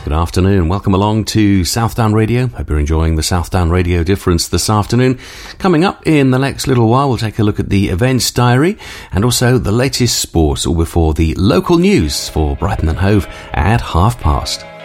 Good afternoon. Welcome along to Southdown Radio. Hope you're enjoying the Southdown Radio Difference this afternoon. Coming up in the next little while, we'll take a look at the events diary and also the latest sports, all before the local news for Brighton and Hove at past.